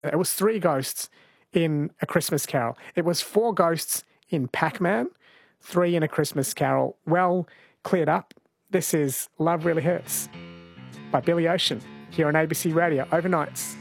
It was 3 ghosts in A Christmas Carol. It was 4 ghosts in Pac-Man, 3 in A Christmas Carol. Well cleared up. This is Love Really Hurts by Billy Ocean here on ABC Radio overnights.